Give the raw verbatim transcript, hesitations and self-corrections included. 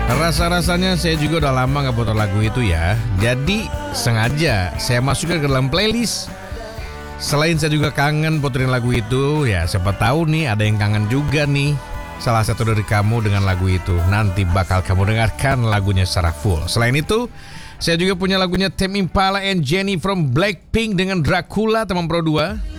Rasa-rasanya saya juga udah lama gak putar lagu itu ya. Jadi sengaja saya masukkan ke dalam playlist. Selain saya juga kangen puterin lagu itu, ya siapa tahu nih ada yang kangen juga nih salah satu dari kamu dengan lagu itu. Nanti bakal kamu dengarkan lagunya secara full. Selain itu, saya juga punya lagunya Tame Impala and Jennie from Blackpink dengan Dracula teman Pro dua.